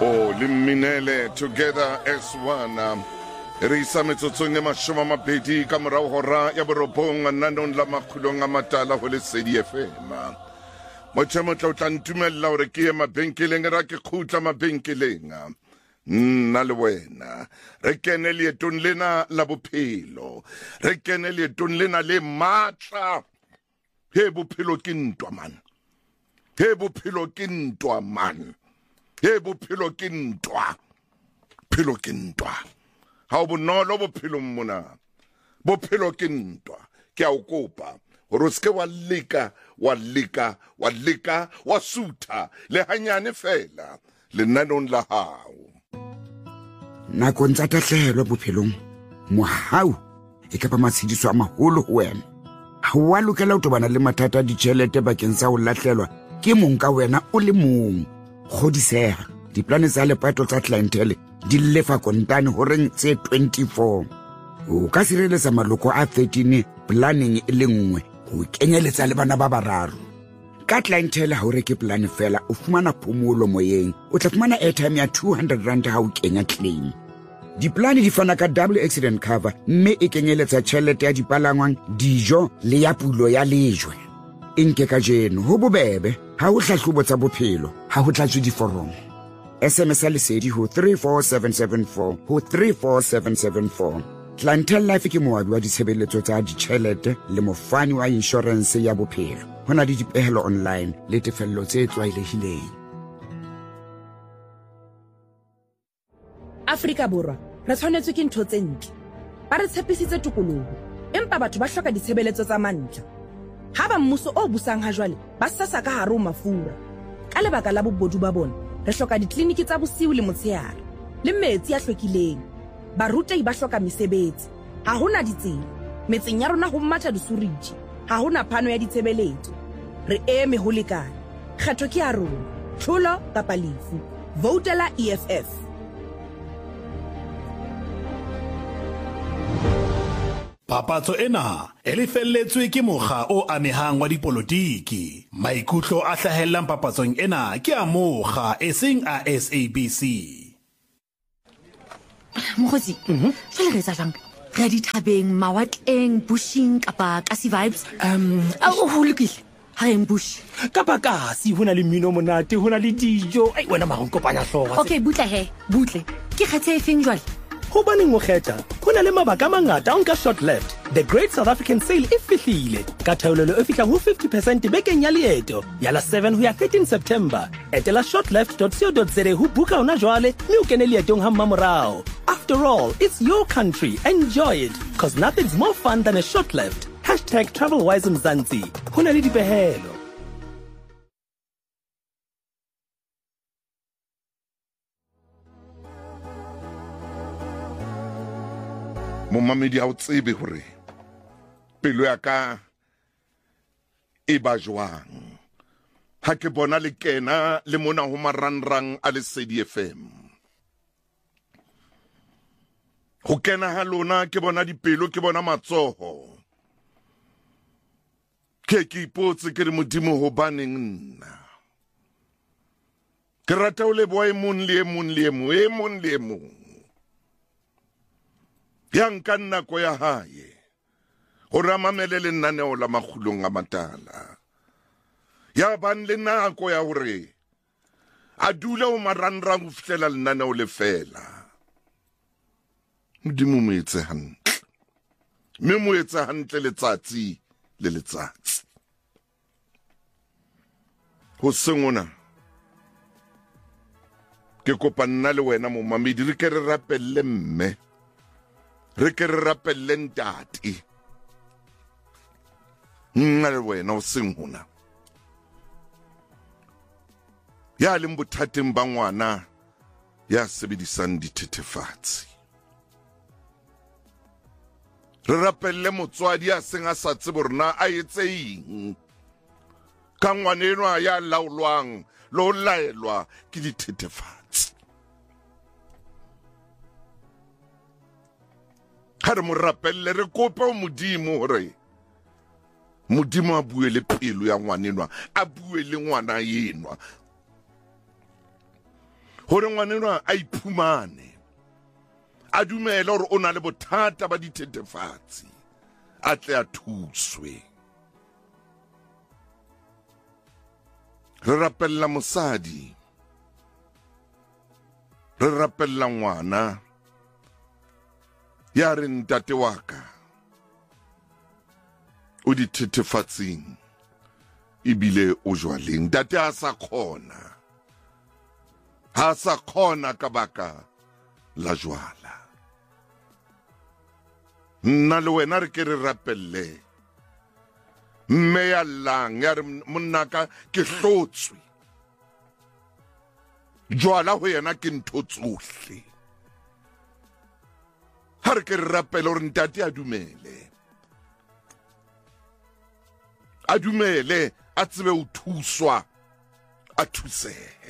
Oh, liminele together as one. Re isa metsotsong e mashome a mabedi ka morao hora ya borobong nanong la makhulong a matala ho Lesedi FM. Motho tla o tla ntumella hore ke ye mabenkeleng ra ke khutla mabenkeleng. Nna le wena re kene leetong lena la bophelo, re kene leetong lena le matla. He bophelo ke ntwa man, he bophelo ke ntwa man, he bophelo ke ntwa, phelo ke ntwa. Ha o bonolo bophelo mona, bophelo ke ntwa. Ke a o kopa hore o ske wa leka wa suta le hanyane fela lenanong la hao. Nakong tsa tahlehelo bophelong mohau e ka ba matshediso a maholo ho wena. Ha wa lokela ho tobana le mathata a ditjhelete bakeng sa ho lahlelwa ke mong ka wena o le mong. Kgodiseha diplane tsa lepato tsa clientele di lefa kontane horeng tse 24. O ka sireletsa maloko a 13 planning e le nngwe ho kenyeletsa le bana ba bararo. Ka clientele ha o reke plan fela o fumana phomolo moyeng, o tla fumana airtime ya 200 rand ha o kenya claim. Diplane di fana ka double accident cover mme e kenyeletsa tjhelete ya dipalangwang, dijo le ya pulo ya lejwe. Inke ka jeno ho bobebe ha o hlahlobo tsa bophelo ha ho tlatswe diforomo. SMS Lesedi ho 34774 ho 34774. Clientele Life ke moabi wa ditshebeletso tsa ditjhelete le mofani wa insurance ya bophelo. Hona le dipehelo online le tefello tse tlwaelehileng. Afrika Borwa re tshwanetswe ke ntho tse ntle. Ba re tshepisitse tokoloho, empa batho ba hloka ditshebeletso tsa mantlha. Ha ba mmuso o busang ha jwale ba sasa ka hare ho mafura. Ka lebaka la bobodu ba bona, re hloka ditliniki tsa bosiu le motshehare le metsi a hlwekileng. Barutehi ba hloka mesebetsi, ha hona ditsela. Metseng ya rona ho matha disuriji, ha hona phano ya ditshebeletso. Re eme ho lekana. Kgetho ke ya rona, tlholo kapa lefu. Voutela EFF. Papatso ena e lefelletswe ke mokga o amehang wa dipolotiki. Maikutlo a hlahellang papatsong ena ke a mokga e seng a SABC. Mokgotsi, jwale re etsa jwang? Re a dithabeng, mawatleng, bushing kapa kasi vibes? Ho lokile, ha re bush. Kapa kasi, ho na le mmino monate, ho na le dijo. Ai wena mara o nkopanya hlooho. Okay, butle he, butle. Ke kgethe efeng jwale? Hobaneng o kgetha? Ho na le mabaka a mangata a nka short left. The Great South African Sale e fihlile. Ka theolelo e fihlang ho 50% bekeng ya leeto. Ya la 7 ho ya 13 September. Etela shortleft.co.za ho buka hona jwale, mme o kene leetong ha mmamorao. After all, it's your country. Enjoy it. Cause nothing's more fun than a short left. #TravelWise Mzansi. Ho na le dipehelo. Momamedi ha o tsebe hore pelo ya ka e ba jwang ha ke bona le kena le mona ho marangrang a Lesedi FM. Ho kena ha lona ke bona dipelo, ke bona matsoho. Ke ipotse ke re Modimo hobaneng nna. Ke rata o leboha e mong le e mong. Yang ka nako ya hae hore a mamele lenaneo la makhulong a matala. Ya ban le nako ya hore a dula o marangrang ho fihlela lenaneo le fela. Modimo mo etse hantle, mme mo etse hantle letsatsi le letsatsi. Ho sengona ke kopa nna le wena momamedi re ke re rapelle mme, re ke re rapelle ntate. Nna le wena o seng hona ya leng bothateng ba ngwana ya sebedisang dithethefatsi. Re rapelle motswadi ya seng a sa tsebe rona a etseng ka ngwanenwa ya laolwang lo laelwa ke dithethefatsi. Ha re mo rapelle re kopa o Modimo hore Modimo a bue le pelo ya ngwanenwa, a bue le ngwana yenwa hore ngwanenwa a iphumane a dumele hore o na le bothata ba dithethefatsi a tle a thuswe. Re rapella mosadi, re rapella ngwana ya re ntate wa ka o dithethefatsing ebile o jwaleng. Ntate ha sa khona ka baka la jwala. Nna le wena re ke re rapelle mme ya llang ya re monna ka ke hlotswe, jwala ho yena ke ntho tsohle. Ha re ke re rapelle hore ntate a dumele a tsebe ho thuswa, a thusehe.